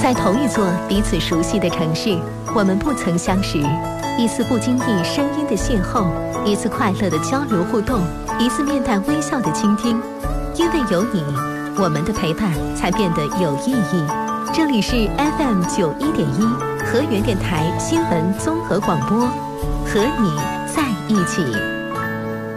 在同一座彼此熟悉的城市，我们不曾相识。一次不经意声音的邂逅，一次快乐的交流互动，一次面带微笑的倾听。因为有你，我们的陪伴才变得有意义。这里是 FM91.1 河源电台新闻综合广播，和你在一起。